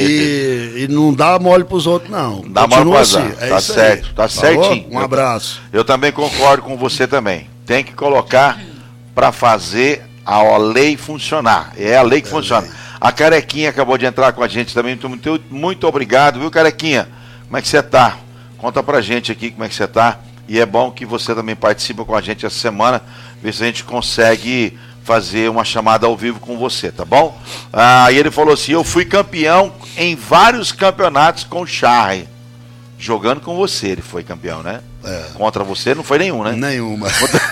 E não dá mole pros outros, não. Dá mole pro azar. Assim. Tá certo, aí. tá certinho. Um abraço. Eu também concordo com você também. Tem que colocar para fazer a lei funcionar. É a lei que funciona. A Carequinha acabou de entrar com a gente também. Muito obrigado, viu, Carequinha? Como é que você tá? Conta pra gente aqui como é que você tá. E é bom que você também participe com a gente essa semana. Ver se a gente consegue fazer uma chamada ao vivo com você, tá bom? E ele falou assim: eu fui campeão em vários campeonatos com o Charre. Jogando com você, ele foi campeão, né? Contra você não foi nenhum, né? Nenhuma.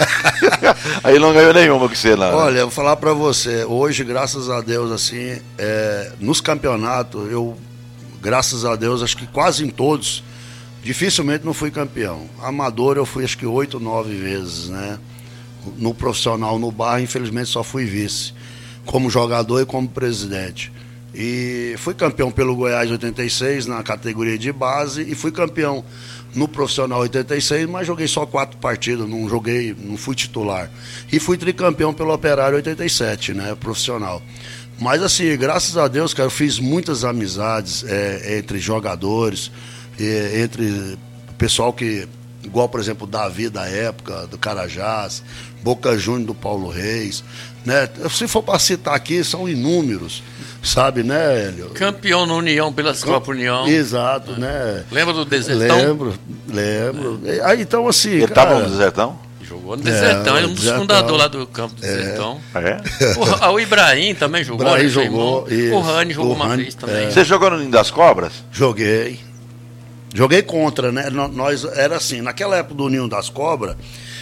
Aí não ganhou nenhuma com você, não. Olha, eu vou falar pra você, hoje, graças a Deus, assim, nos campeonatos, graças a Deus, acho que quase em todos, dificilmente não fui campeão. Amador eu fui acho que 8 ou 9 vezes, né? No profissional, no bar, infelizmente só fui vice, como jogador e como presidente. E fui campeão pelo Goiás em 86 na categoria de base e fui campeão no profissional 86, mas joguei só 4 partidas, não fui titular. E fui tricampeão pelo Operário 87, né, profissional. Mas assim, graças a Deus, cara, eu fiz muitas amizades entre jogadores, entre o pessoal que, igual, por exemplo, o Davi da época, do Carajás, Boca Júnior do Paulo Reis, né? Se for para citar aqui, são inúmeros, sabe, né, Hélio? Campeão na União, pela Copa União. Exato, né? Lembra do Desertão? Lembro. Aí, então, assim, ele estava no Desertão? Jogou no Desertão, ele é um dos fundadores lá do campo do Desertão. O Ibrahim também jogou. Ibrahim jogou. O Rani jogou uma vez também. Você jogou no Ninho das Cobras? Joguei contra, né? Nós, era assim, naquela época do Ninho das Cobras,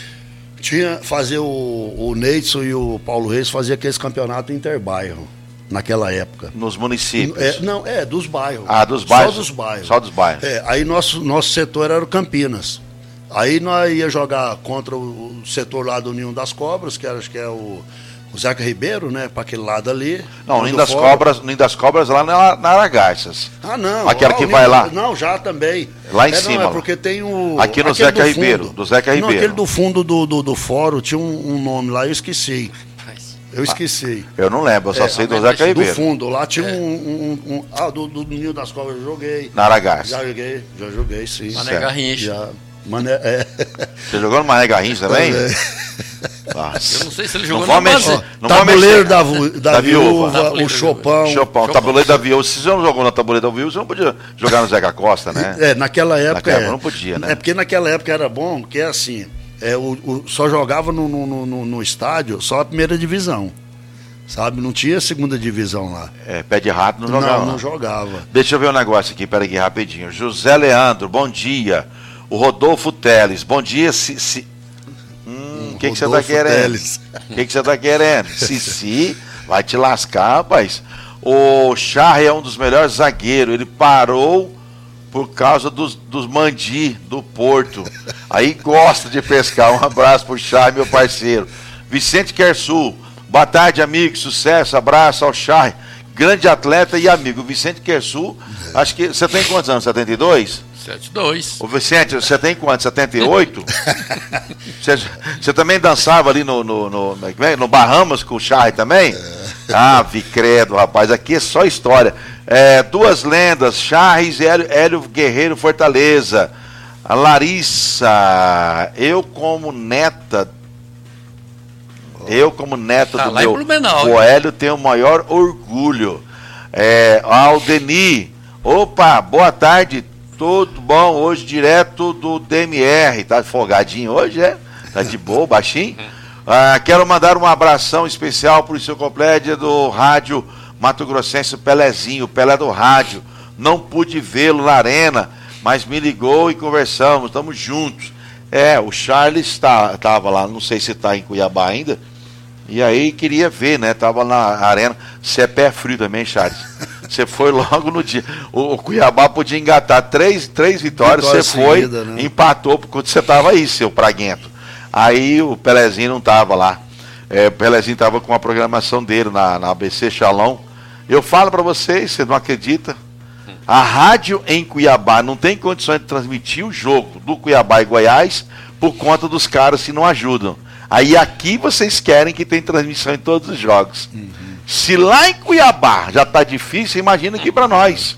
fazia o Neidson e o Paulo Reis fazia aqueles campeonatos interbairro, naquela época. Nos municípios? Dos bairros. Dos bairros? Só dos bairros. Aí nosso setor era o Campinas. Aí nós ia jogar contra o setor lá do Ninho das Cobras, que acho que é o Zeca Ribeiro, né? Para aquele lado ali. Não, o Ninho das Cobras lá na Aragarças. Não. Aquela que vai lá. Não, já também. Lá em cima. Não, é porque tem o... Aqui no Zeca Ribeiro, do Zeca Ribeiro. Não, aquele do fundo do fórum, tinha um nome lá, eu esqueci. Eu não lembro, eu só sei do Zeca Ribeiro. Do fundo, lá tinha do Ninho das Cobras eu joguei. Na Aragarça. Já joguei, sim. Mané Garrincha. Você jogou no Mané Garrincha também? Eu não sei se ele jogou no base. Tabuleiro da Viúva, o Chopão. O tabuleiro da Viúva. Se você não jogou no tabuleiro da Viúva, você não podia jogar no Zeca Costa, né? Naquela época. Não podia, né? É porque naquela época era bom, porque assim, só jogava no estádio só a primeira divisão. Sabe? Não tinha segunda divisão lá. Pé de rato não jogava. Não jogava. Deixa eu ver um negócio aqui, peraí, rapidinho. José Leandro, bom dia. O Rodolfo Teles, bom dia. O que você tá querendo? O que você tá querendo? Cici, vai te lascar, rapaz. O Charre é um dos melhores zagueiros. Ele parou por causa dos mandi do Porto. Aí gosta de pescar. Um abraço pro Charre, meu parceiro. Vicente Quersul, boa tarde, amigo. Sucesso, abraço ao Charre. Grande atleta e amigo. Vicente Quersul, acho que você tem quantos anos? 72? 72. Ô Vicente, você tem quanto? 78? Você também dançava ali no Bahamas com o Charre também? Vicredo, rapaz, aqui é só história. Duas lendas, Charres e Hélio Guerreiro Fortaleza. A Larissa, eu como neta do meu Hélio tenho o maior orgulho. Ao Deni, opa, boa tarde. Tudo bom, hoje direto do DMR, tá folgadinho hoje, Tá de boa, baixinho? Quero mandar um abração especial pro seu completo do rádio Mato Grossense Pelezinho, o Pelé do rádio. Não pude vê-lo na arena, mas me ligou e conversamos, estamos juntos. O Charles tava lá, não sei se tá em Cuiabá ainda, e aí queria ver, né, tava na arena. Você é pé frio também, Charles. Você foi logo no dia. O Cuiabá podia engatar três vitórias, você foi, seguida, né? Empatou quando você estava aí, seu praguento. Aí o Pelezinho não estava lá. O Pelezinho estava com a programação dele na ABC Shalom. Eu falo para vocês, você não acredita? A rádio em Cuiabá não tem condições de transmitir o jogo do Cuiabá e Goiás por conta dos caras que não ajudam. Aí aqui vocês querem que tem transmissão em todos os jogos. Se lá em Cuiabá já está difícil, imagina aqui para nós.